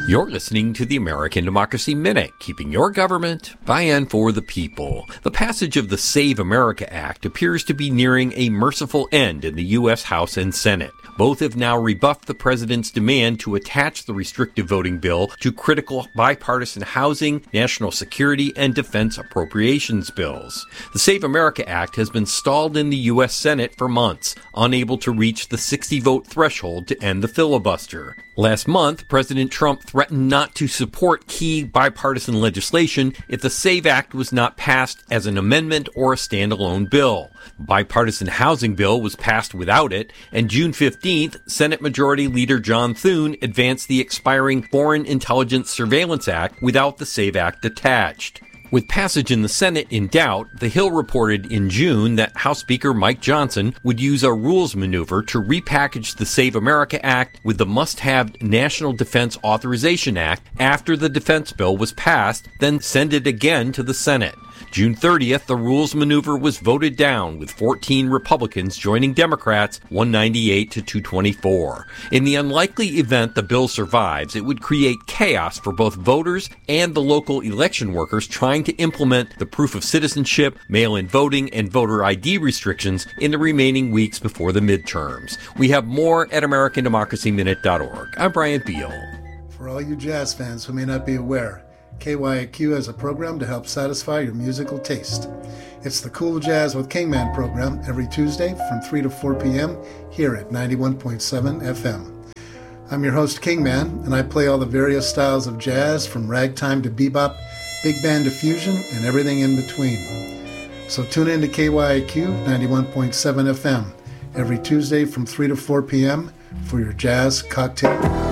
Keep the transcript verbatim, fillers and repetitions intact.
You're listening to the American Democracy Minute, keeping your government by and for the people. The passage of the Save America Act appears to be nearing a merciful end in the U S House and Senate. Both have now rebuffed the president's demand to attach the restrictive voting bill to critical bipartisan housing, national security, and defense appropriations bills. The Save America Act has been stalled in the U S Senate for months, unable to reach the sixty-vote threshold to end the filibuster. Last month, President Trump threatened not to support key bipartisan legislation if the SAVE Act was not passed as an amendment or a standalone bill. The bipartisan housing bill was passed without it, and June fifteenth, Senate Majority Leader John Thune advanced the expiring Foreign Intelligence Surveillance Act without the SAVE Act attached. With passage in the Senate in doubt, The Hill reported in June that House Speaker Mike Johnson would use a rules maneuver to repackage the Save America Act with the must-have National Defense Authorization Act after the defense bill was passed, then send it again to the Senate. June thirtieth, the rules maneuver was voted down, with fourteen Republicans joining Democrats, one ninety-eight to two twenty-four. In the unlikely event the bill survives, it would create chaos for both voters and the local election workers trying to implement the proof of citizenship, mail-in voting, and voter I D restrictions in the remaining weeks before the midterms. We have more at American Democracy Minute dot org. I'm Brian Beal. For all you jazz fans who may not be aware, K Y A Q has a program to help satisfy your musical taste. It's the Cool Jazz with Kingman program every Tuesday from three to four p.m. here at ninety-one point seven F M. I'm your host, Kingman, and I play all the various styles of jazz from ragtime to bebop, big band to fusion, and everything in between. So tune in to K Y A Q ninety-one point seven F M every Tuesday from three to four p.m. for your jazz cocktail.